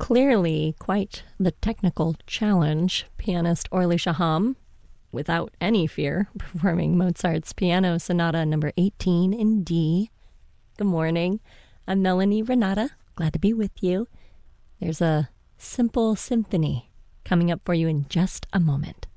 Clearly quite the technical challenge. Pianist Orly Shaham, without any fear, performing Mozart's Piano Sonata number 18 in D. Good morning. I'm Melanie Renata. Glad to be with you. There's a simple symphony coming up for you in just a moment.